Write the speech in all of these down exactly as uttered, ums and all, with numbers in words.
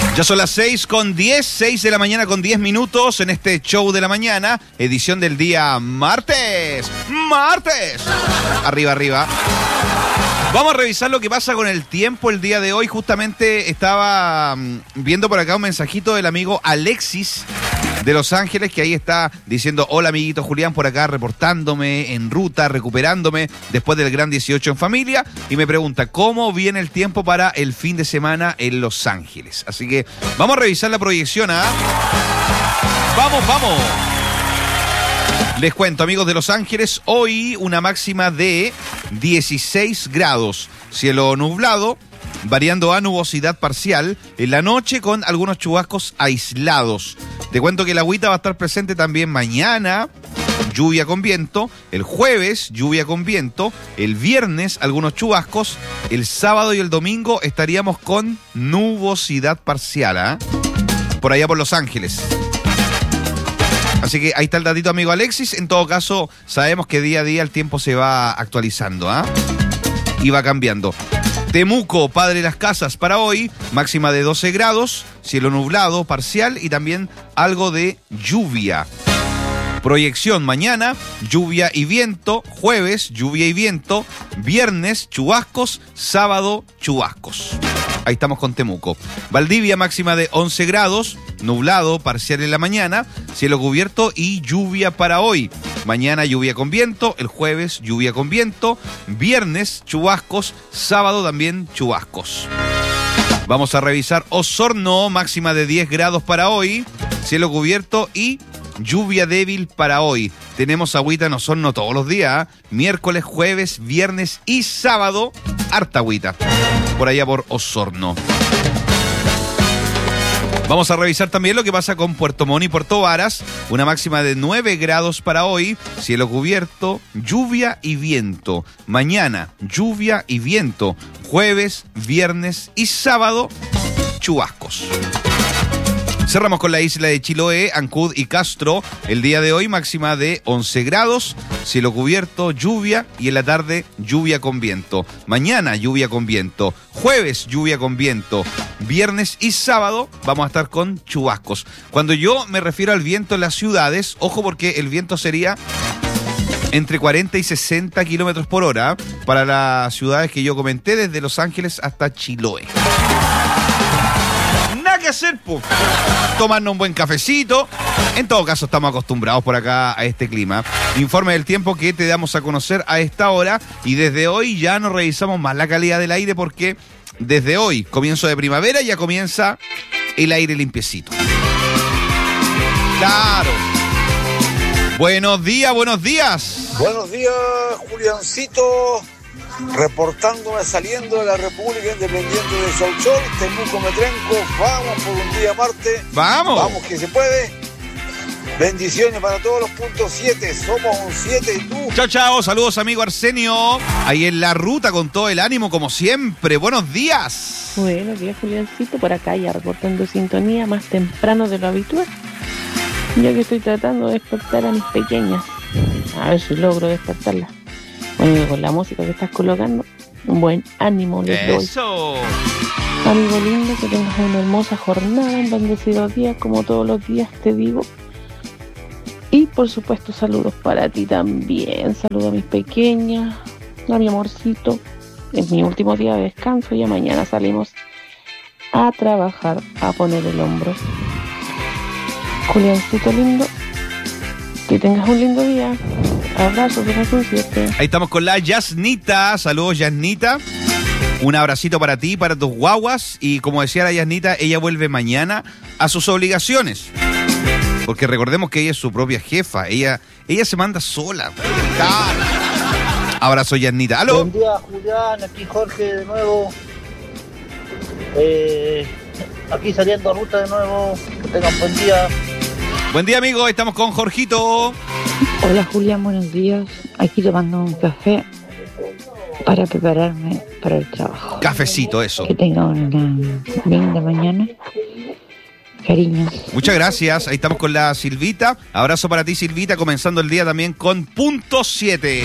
Ya son las seis con diez, seis de la mañana con diez minutos en este show de la mañana, edición del día martes. ¡Martes! Arriba, arriba. Vamos a revisar lo que pasa con el tiempo el día de hoy. Justamente estaba viendo por acá un mensajito del amigo Alexis de Los Ángeles, que ahí está diciendo: hola amiguito Julián, por acá reportándome en ruta, recuperándome después del gran dieciocho en familia, y me pregunta cómo viene el tiempo para el fin de semana en Los Ángeles. Así que vamos a revisar la proyección, ¿ah? ¡Vamos, vamos! Les cuento, amigos de Los Ángeles, hoy una máxima de dieciséis grados, cielo nublado, variando a nubosidad parcial, en la noche con algunos chubascos aislados. Te cuento que el agüita va a estar presente también mañana, lluvia con viento, el jueves lluvia con viento, el viernes algunos chubascos, el sábado y el domingo estaríamos con nubosidad parcial, ¿eh? Por allá por Los Ángeles. Así que ahí está el datito, amigo Alexis. En todo caso, sabemos que día a día el tiempo se va actualizando, ¿ah? ¿eh? Y va cambiando. Temuco, Padre de las Casas, para hoy, máxima de doce grados, cielo nublado, parcial y también algo de lluvia. Proyección mañana, lluvia y viento, jueves, lluvia y viento, viernes, chubascos, sábado, chubascos. Ahí estamos con Temuco. Valdivia, máxima de once grados, nublado, parcial en la mañana, cielo cubierto y lluvia para hoy. Mañana lluvia con viento, el jueves lluvia con viento, viernes chubascos, sábado también chubascos. Vamos a revisar Osorno, máxima de diez grados para hoy, cielo cubierto y lluvia débil para hoy. Tenemos agüita en Osorno todos los días, ¿eh? Miércoles, jueves, viernes y sábado, harta agüita por allá por Osorno. Vamos a revisar también lo que pasa con Puerto Montt y Puerto Varas. Una máxima de nueve grados para hoy, cielo cubierto, lluvia y viento. Mañana, lluvia y viento. Jueves, viernes y sábado, chubascos. Cerramos con la isla de Chiloé, Ancud y Castro. El día de hoy máxima de once grados, cielo cubierto, lluvia y en la tarde lluvia con viento. Mañana lluvia con viento, jueves lluvia con viento, viernes y sábado vamos a estar con chubascos. Cuando yo me refiero al viento en las ciudades, ojo porque el viento sería entre cuarenta y sesenta kilómetros por hora para las ciudades que yo comenté, desde Los Ángeles hasta Chiloé. Que hacer, pues, tomarnos un buen cafecito. En todo caso, estamos acostumbrados por acá a este clima. Informe del tiempo que te damos a conocer a esta hora, y desde hoy ya no revisamos más la calidad del aire, porque desde hoy, comienzo de primavera, ya comienza el aire limpiecito. Claro. Buenos días, buenos días. Buenos días, Juliancito. Reportándome saliendo de la República Independiente de Sauchol, Temuco Metrenco. Vamos por un día Marte. Vamos. Vamos que se puede. Bendiciones para todos los puntos siete. Somos un siete y tú. Chao, chao. Saludos, amigo Arsenio. Ahí en la ruta con todo el ánimo, como siempre. Buenos días. Buenos días, Juliancito. Por acá ya reportando sintonía más temprano de lo habitual. Ya que estoy tratando de despertar a mis pequeñas. A ver si logro despertarlas. Bueno, con la música que estás colocando, un buen ánimo les doy. ¡Eso! Amigo lindo, que tengas una hermosa jornada, un bendecido día, como todos los días te digo. Y por supuesto, saludos para ti también. Saludos a mis pequeñas, a mi amorcito. Es mi último día de descanso, ya mañana salimos a trabajar, a poner el hombro. Juliancito lindo, que tengas un lindo día. Abrazos de las siete. Ahí estamos con la Yasnita. Saludos, Yasnita. Un abracito para ti, para tus guaguas. Y como decía la Yasnita, ella vuelve mañana a sus obligaciones. Porque recordemos que ella es su propia jefa. Ella, ella se manda sola. Claro. Abrazo, Yasnita. ¿Aló? Buen día, Julián. Aquí Jorge de nuevo. Eh, aquí saliendo a ruta de nuevo. Que tengan buen día. Buen día, amigo. Estamos con Jorgito. Hola, Julián. Buenos días. Aquí tomando un café para prepararme para el trabajo. Cafecito, eso. Que tenga una linda mañana. Cariños. Muchas gracias. Ahí estamos con la Silvita. Abrazo para ti, Silvita. Comenzando el día también con punto siete.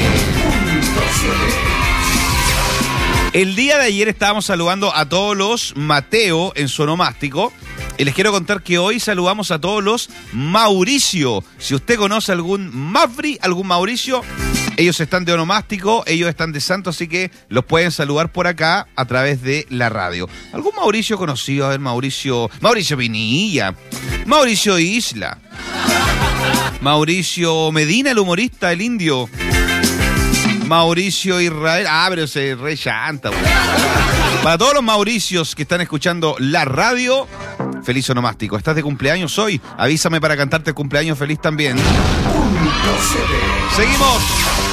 El día de ayer estábamos saludando a todos los Mateo en su onomástico. Y les quiero contar que hoy saludamos a todos los Mauricio. Si usted conoce algún Mafri, algún Mauricio, ellos están de onomástico, ellos están de santo, así que los pueden saludar por acá a través de la radio. ¿Algún Mauricio conocido? A ver, Mauricio... Mauricio Pinilla, Mauricio Isla, Mauricio Medina, el humorista, el indio, Mauricio Israel... Ah, pero se re chanta. Para todos los Mauricios que están escuchando la radio, feliz onomástico. ¿Estás de cumpleaños hoy? Avísame para cantarte el cumpleaños feliz también. Seguimos.